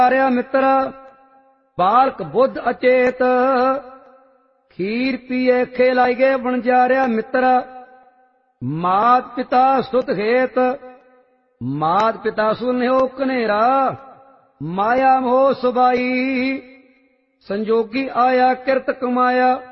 ਆਰਿਆ ਮਿੱਤਰ ਬਾਲਕ ਬੁੱਧ ਅਚੇਤ ਖੀਰ ਪੀਏ ਖੇਲਾਈਏ ਵਣਜਾਰਿਆ ਮਿੱਤਰ ਮਾਤ ਪਿਤਾ ਸੁਤ ਹੇਤ ਮਾਤ ਪਿਤਾ ਸੁਨਿਓ ਕਨੇਰਾ ਮਾਇਆ ਮੋਹ ਸੁਬਾਈ ਸੰਜੋਗੀ ਆਇਆ ਕਿਰਤ ਕਮਾਇਆ